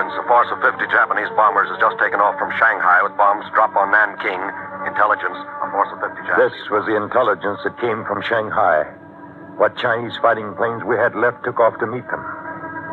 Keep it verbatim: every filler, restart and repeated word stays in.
Intelligence. A force of fifty Japanese bombers has just taken off from Shanghai with bombs dropped on Nanking. Intelligence. A force of fifty Japanese... This was the intelligence that came from Shanghai. What Chinese fighting planes we had left took off to meet them.